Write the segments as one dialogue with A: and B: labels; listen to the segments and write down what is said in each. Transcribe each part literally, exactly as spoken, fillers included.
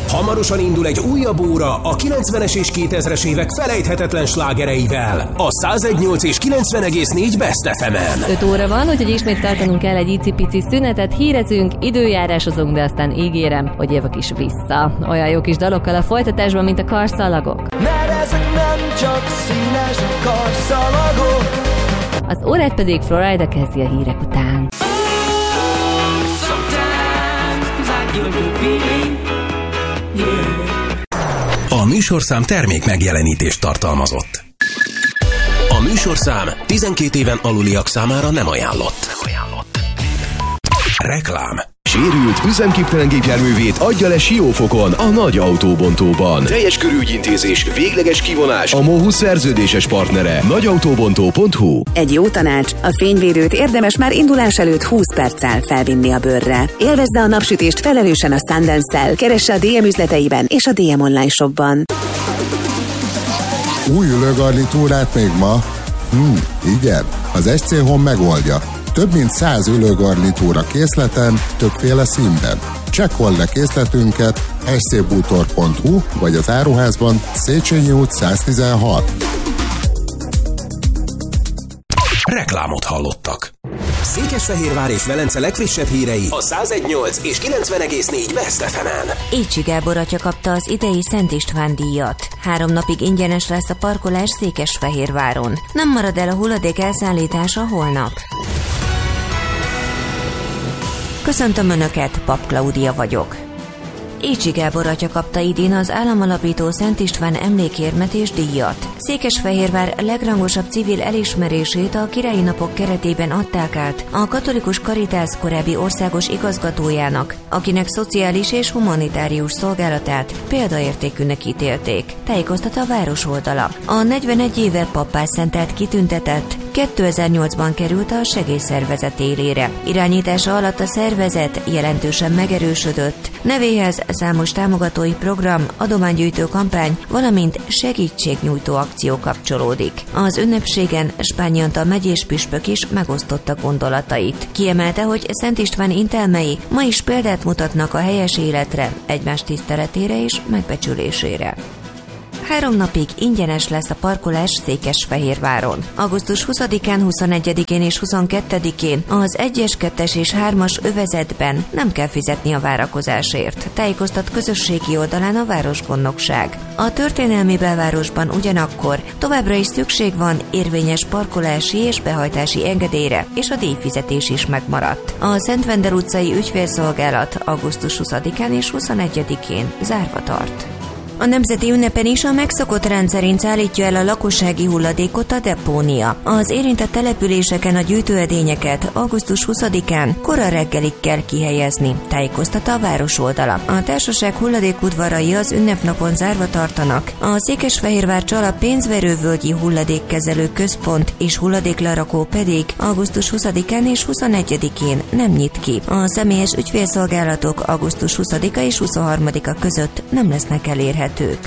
A: Hamarosan indul egy újabb óra a kilencvenes és kétezres évek felejthetetlen slágereivel. A száz egy nyolc és kilencven egész négy Best ef emen.
B: öt óra van, úgyhogy ismét tartanunk kell egy icipici szünetet, hírezünk, időjárásozunk, de aztán ígérem, hogy jövök is vissza. Olyan jó kis dalokkal a folytatásban, mint a karszalagok.
C: Mert ezek nem csak színes karszalagok.
B: Az órát pedig Florida kezdi a hírek után.
A: A műsorszám termék megjelenítést tartalmazott. A műsorszám tizenkét éven aluliak számára nem ajánlott. Reklám.
D: Sérült, üzemképtelen gépjárművét adja le Siófokon, a nagy autóbontóban. Teljes körű ügyintézés, végleges kivonás, a MOHU szerződéses partnere. nagyautóbontó pont hu.
E: Egy jó tanács, a fényvédőt érdemes már indulás előtt húsz perccel felvinni a bőrre. Élvezze a napsütést felelősen a Sundance-szel, keresse a dé em üzleteiben és a dé em online shopban.
F: Új ülőgarnitúrát még ma? Hm, igen, az es cé Home megoldja. Több mint száz ülőgarnitúra készleten, többféle színben. Csekkold le készletünket es cé bútor pont hu vagy az áruházban, Széchenyi út száz tizenhat.
A: Reklámot hallottak. Székesfehérvár és Velence legfrissebb hírei a száz egy nyolc és kilencven egész négy Best ef emen.
G: Écsi Gábor atya kapta az idei Szent István díjat. Három napig ingyenes lesz a parkolás Székesfehérváron. Nem marad el a hulladék elszállítása holnap. Köszöntöm Önöket, Pap Klaudia vagyok. Écsi Gábor atya kapta idén az államalapító Szent István emlékérmet és díjat. Székesfehérvár legrangosabb civil elismerését a Királyi Napok keretében adták át a Katolikus Karitász korábbi országos igazgatójának, akinek szociális és humanitárius szolgálatát példaértékűnek ítélték. Tájékoztat a város oldala. A negyvenegy éve pappá szentelt kitüntetett kétezer-nyolcban került a segélyszervezet élére. Irányítása alatt a szervezet jelentősen megerősödött. Nevéhez számos támogatói program, adománygyűjtő kampány, valamint segítségnyújtó akció kapcsolódik. Az ünnepségen Spányi Antal megyés püspök is megosztotta gondolatait. Kiemelte, hogy Szent István intelmei ma is példát mutatnak a helyes életre, egymás tiszteletére és megbecsülésére. Három napig ingyenes lesz a parkolás Székesfehérváron. augusztus huszadikán, huszonegyedikén és huszonkettedikén az egyes, kettes és hármas övezetben nem kell fizetni a várakozásért, tájékoztat közösségi oldalán a városgondnokság. A történelmi belvárosban ugyanakkor továbbra is szükség van érvényes parkolási és behajtási engedélyre, és a díjfizetés is megmaradt. A Szentvender utcai ügyfélszolgálat augusztus huszadikán és huszonegyedikén zárva tart. A nemzeti ünnepen is a megszokott rendszerint szállítja el a lakossági hulladékot a depónia. Az érintett településeken a gyűjtőedényeket augusztus huszadikán kora reggelig kell kihelyezni, tájékoztatta a város oldala. A társaság hulladékudvarai az ünnepnapon zárva tartanak, a Székesfehérvár Csala pénzverővölgyi hulladékkezelő központ és hulladéklerakó pedig augusztus huszadikán és huszonegyedikén nem nyit ki. A személyes ügyfélszolgálatok augusztus huszadika és huszonharmadika között nem lesznek elérhetők.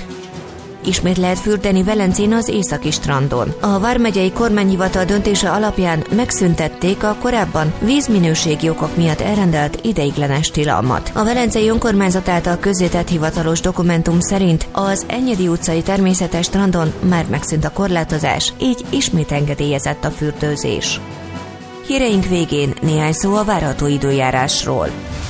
G: Ismét lehet fürdeni Velencén az északi strandon. A vármegyei kormányhivatal döntése alapján megszüntették a korábban vízminőségi okok miatt elrendelt ideiglenes tilalmat. A Velencei Önkormányzat által közzétett hivatalos dokumentum szerint az Enyedi utcai természetes strandon már megszűnt a korlátozás, így ismét engedélyezett a fürdőzés. Híreink végén néhány szó a várható időjárásról.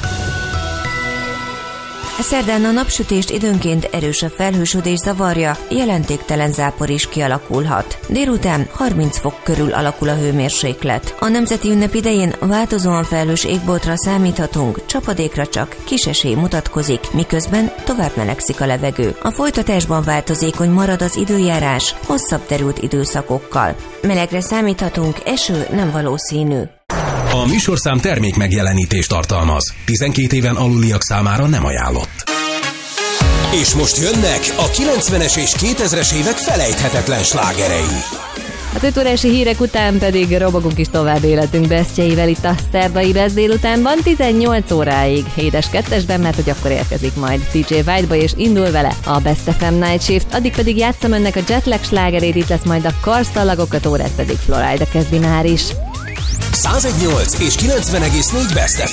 G: Szerdán a napsütést időnként erősebb felhősödés zavarja, jelentéktelen zápor is kialakulhat. Délután harminc fok körül alakul a hőmérséklet. A nemzeti ünnep idején változóan felhős égboltra számíthatunk, csapadékra csak kis esély mutatkozik, miközben tovább melegszik a levegő. A folytatásban változékony marad az időjárás, hosszabb terült időszakokkal. Melegre számíthatunk, eső nem valószínű.
A: A műsorszám termék megjelenítést tartalmaz. tizenkét éven aluliak számára nem ajánlott. És most jönnek a kilencvenes és kétezres évek felejthetetlen slágerei.
B: Az öt órási hírek után pedig robogunk is tovább életünk bestjeivel itt a szerdai Best délutánban tizennyolc óráig. Édes kettesben, mert hogy akkor érkezik majd dé dzsé Whiteba és indul vele a Best ef em Night Shift. Addig pedig játszom önnek a Jetlag slágerét, itt lesz majd a karszalagokat, órát pedig Florida kezdi már is.
A: száz egy nyolc és kilencven egész négy Best ef